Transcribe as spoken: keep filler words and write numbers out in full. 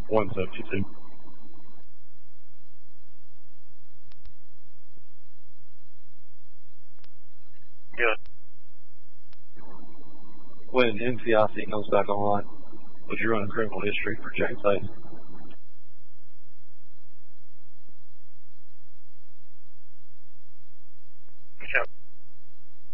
one seventy-two. Good. When N C I C comes back online, would you run a criminal history for James Hayden? Okay.